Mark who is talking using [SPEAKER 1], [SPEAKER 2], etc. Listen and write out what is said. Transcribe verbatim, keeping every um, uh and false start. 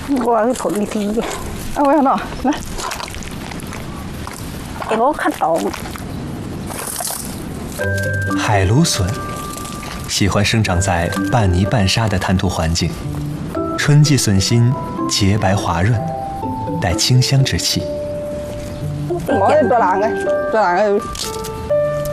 [SPEAKER 1] 我去碰一滴，
[SPEAKER 2] 啊，我要喏，来，
[SPEAKER 1] 给我看到。
[SPEAKER 3] 海芦笋喜欢生长在半泥半沙的滩涂环境，春季笋心洁白滑润，带清香之气。
[SPEAKER 2] 我多难个，多难个。